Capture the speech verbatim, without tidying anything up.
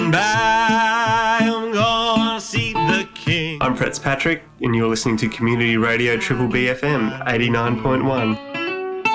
Stand by, I'm gonna see the king. I'm Fitzpatrick, and you're listening to Community Radio Triple B F M eighty-nine point one.